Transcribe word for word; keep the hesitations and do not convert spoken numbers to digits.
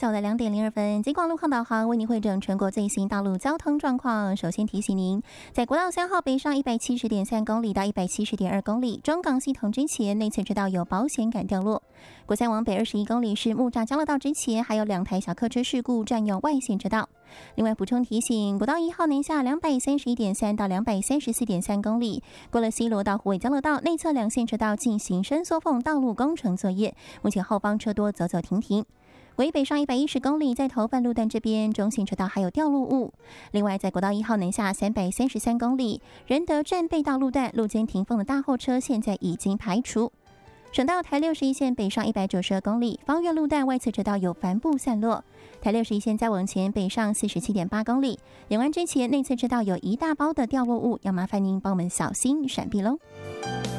下午的两点零二分，金广路况导航为您汇整全国最新道路交通状况。首先提醒您，在国道三号北上一百七十点三公里到一百七十点二公里，中港系统之前内侧车道有保险杆掉落。国三往北二十一公里是木栅交流道之前，还有两台小客车事故占用外线车道。另外补充提醒，国道一号南下两百三十一点三到两百三十四点三公里，过了西螺到虎尾交流道内侧两线车道进行伸缩缝道路工程作业，目前后方车多走走停停。为北上一百一十公里，在头份路段这边中线车道还有掉落物。另外，在国道一号南下三百三十三公里，仁德站被道路段路间停放的大货车现在已经排除。省道台六十一线北上一百九十二公里，芳苑路段外侧车道有帆布散落。台六十一线再往前北上四十七点八公里，两湾之前内侧车道有一大包的掉落物，要麻烦您帮我们小心闪避喽。